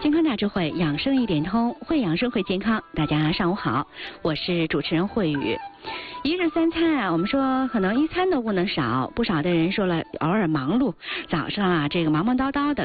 健康大智慧，养生一点通，会养生会健康。大家上午好，我是主持人慧宇。一日三餐啊，我们说可能一餐都不能少，不少的人说了，偶尔忙碌，早上啊这个忙忙叨叨的，